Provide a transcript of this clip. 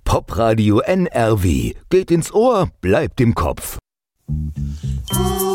Popradio NRW. Geht ins Ohr, bleibt im Kopf.